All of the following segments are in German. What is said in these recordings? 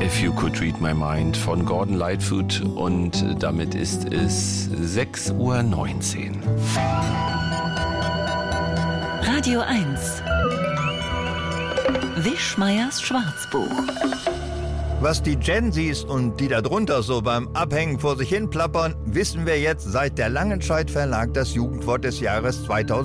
If You Could Read My Mind von Gordon Lightfoot und damit ist es 6:19 Uhr. Radio 1 Wischmeiers Schwarzbuch. Was die Gen Zs und die darunter so beim Abhängen vor sich hin plappern, wissen wir jetzt, seit der Langenscheidt Verlag das Jugendwort des Jahres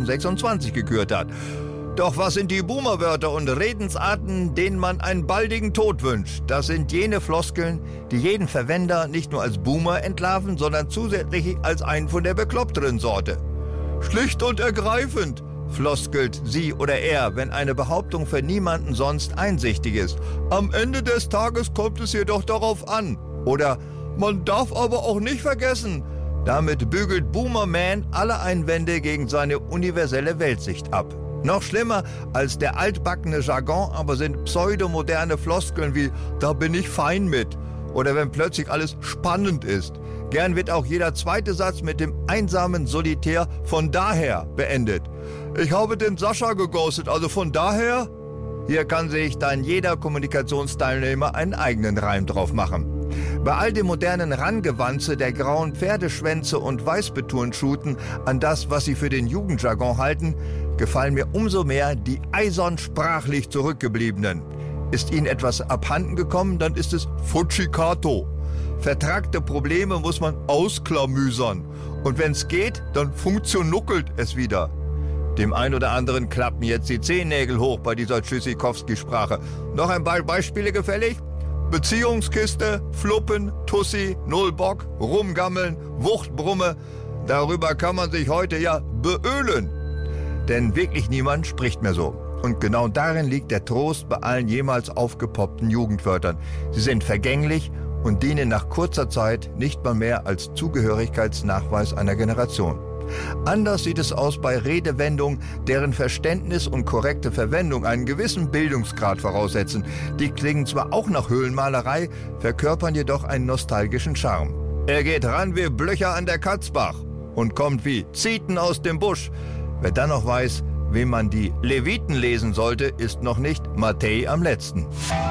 2026 gekürt hat. Doch was sind die Boomerwörter und Redensarten, denen man einen baldigen Tod wünscht? Das sind jene Floskeln, die jeden Verwender nicht nur als Boomer entlarven, sondern zusätzlich als einen von der bekloppteren Sorte. Schlicht und ergreifend floskelt sie oder er, wenn eine Behauptung für niemanden sonst einsichtig ist. Am Ende des Tages kommt es jedoch darauf an. Oder man darf aber auch nicht vergessen. Damit bügelt Boomerman alle Einwände gegen seine universelle Weltsicht ab. Noch schlimmer als der altbackene Jargon aber sind pseudomoderne Floskeln wie „da bin ich fein mit" oder wenn plötzlich alles spannend ist. Gern wird auch jeder zweite Satz mit dem einsamen Solitär „von daher" beendet. Ich habe den Sascha geghostet, also von daher? Hier kann sich dann jeder Kommunikationsteilnehmer einen eigenen Reim drauf machen. Bei all dem modernen Rangewanze der grauen Pferdeschwänze und Weißbetonschuten an das, was sie für den Jugendjargon halten, gefallen mir umso mehr die eisern sprachlich Zurückgebliebenen. Ist ihnen etwas abhanden gekommen, dann ist es Fujikato. Vertragte Probleme muss man ausklamüsern. Und wenn's geht, dann funktionuckelt es wieder. Dem einen oder anderen klappen jetzt die Zehennägel hoch bei dieser Tschüssikowski-Sprache. Noch ein paar Beispiele gefällig? Beziehungskiste, Fluppen, Tussi, Nullbock, Rumgammeln, Wuchtbrumme. Darüber kann man sich heute ja beölen. Denn wirklich niemand spricht mehr so. Und genau darin liegt der Trost bei allen jemals aufgepoppten Jugendwörtern. Sie sind vergänglich und dienen nach kurzer Zeit nicht mal mehr als Zugehörigkeitsnachweis einer Generation. Anders sieht es aus bei Redewendungen, deren Verständnis und korrekte Verwendung einen gewissen Bildungsgrad voraussetzen. Die klingen zwar auch nach Höhlenmalerei, verkörpern jedoch einen nostalgischen Charme. Er geht ran wie Blöcher an der Katzbach und kommt wie Zieten aus dem Busch. Wer dann noch weiß, wem man die Leviten lesen sollte, ist noch nicht Matthäi am letzten.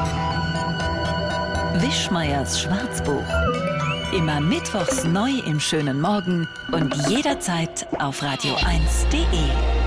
Wischmeiers Schwarzbuch. Immer mittwochs neu im schönen Morgen und jederzeit auf radio1.de.